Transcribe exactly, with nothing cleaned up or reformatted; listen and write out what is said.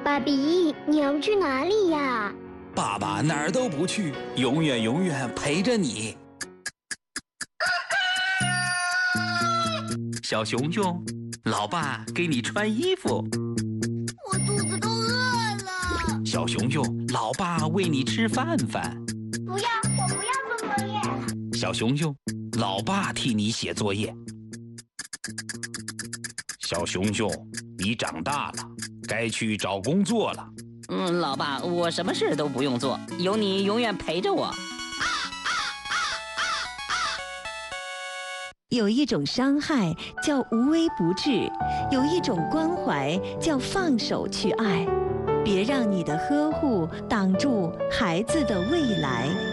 爸比，你要去哪里呀？ 爸爸哪儿都不去，永远永远陪着你。小熊熊，老爸给你穿衣服。 我肚子都饿了。 小熊熊，老爸喂你吃饭饭。 不要，我不要做作业。 小熊熊，老爸替你写作业。小熊熊，你长大了，该去找工作了。 嗯，老爸，我什么事都不用做，有你永远陪着我。 有一种伤害叫无微不至，有一种关怀叫放手去爱。别让你的呵护挡住孩子的未来。